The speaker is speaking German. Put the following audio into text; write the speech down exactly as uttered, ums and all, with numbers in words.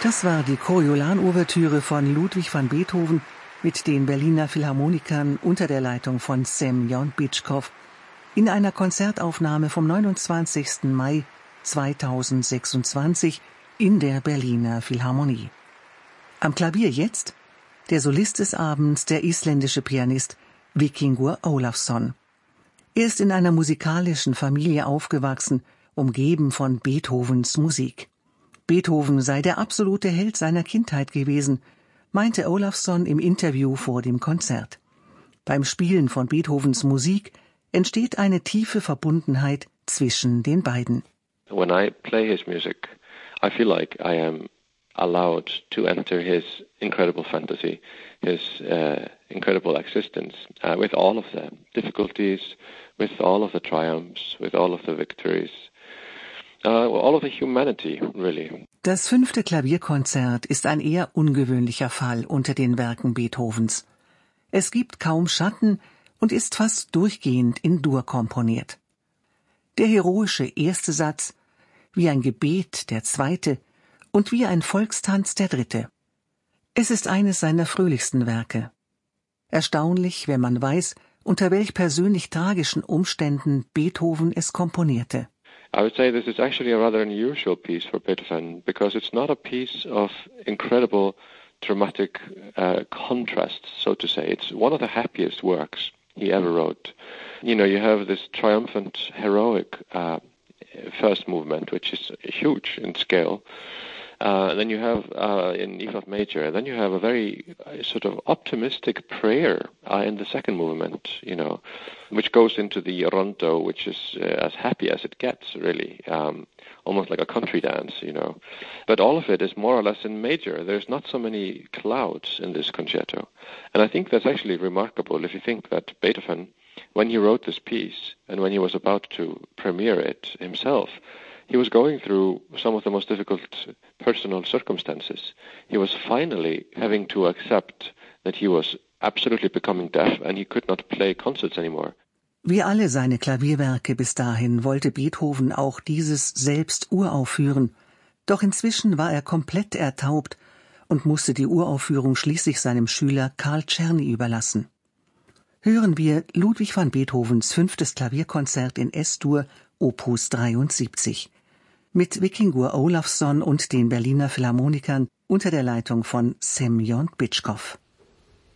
Das war die Coriolan-Ouvertüre von Ludwig van Beethoven mit den Berliner Philharmonikern unter der Leitung von Semjon Bitschkow in einer Konzertaufnahme vom neunundzwanzigsten Mai zweitausendsechsundzwanzig in der Berliner Philharmonie. Am Klavier jetzt der Solist des Abends, der isländische Pianist Víkingur Ólafsson. Er ist in einer musikalischen Familie aufgewachsen, umgeben von Beethovens Musik. Beethoven sei der absolute Held seiner Kindheit gewesen, meinte Ólafsson im Interview vor dem Konzert. Beim Spielen von Beethovens Musik entsteht eine tiefe Verbundenheit zwischen den beiden. When I play his music, I feel like I am allowed to enter his incredible fantasy, his uh, incredible existence, uh, with all of the difficulties, with all of the triumphs, with all of the victories. Uh, all of the humanity, really. Das fünfte Klavierkonzert ist ein eher ungewöhnlicher Fall unter den Werken Beethovens. Es gibt kaum Schatten und ist fast durchgehend in Dur komponiert. Der heroische erste Satz, wie ein Gebet der zweite und wie ein Volkstanz der dritte. Es ist eines seiner fröhlichsten Werke. Erstaunlich, wenn man weiß, unter welch persönlich tragischen Umständen Beethoven es komponierte. I would say this is actually a rather unusual piece for Beethoven because it's not a piece of incredible dramatic uh, contrast, so to say. It's one of the happiest works he ever wrote. You know, you have this triumphant, heroic uh, first movement, which is huge in scale. Uh, then you have uh, in E flat major, then you have a very uh, sort of optimistic prayer uh, in the second movement, you know, which goes into the rondo, which is uh, as happy as it gets, really, um, almost like a country dance, you know. But all of it is more or less in major. There's not so many clouds in this concerto. And I think that's actually remarkable if you think that Beethoven, when he wrote this piece and when he was about to premiere it himself, he was going through some of the most difficult personal circumstances. He was finally having to accept that he was absolutely becoming deaf and he could not play concerts anymore. Wie alle seine Klavierwerke bis dahin wollte Beethoven auch dieses selbst uraufführen. Doch inzwischen war er komplett ertaubt und musste die Uraufführung schließlich seinem Schüler Karl Czerny überlassen. Hören wir Ludwig van Beethovens fünftes Klavierkonzert in S-Dur, Opus dreiundsiebzig. Mit Víkingur Ólafsson und den Berliner Philharmonikern unter der Leitung von Semjon Bitschkow.